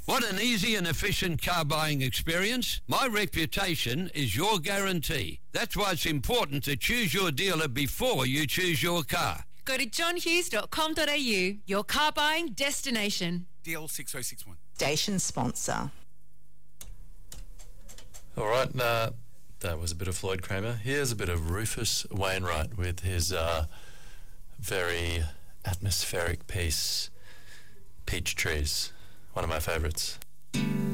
Want an easy and efficient car buying experience? My reputation is your guarantee. That's why it's important to choose your dealer before you choose your car. Go to johnhughes.com.au, your car buying destination. DL 6061. Station sponsor. All right, that was a bit of Floyd Kramer. Here's a bit of Rufus Wainwright with his very atmospheric piece, Peach Trees, one of my favourites.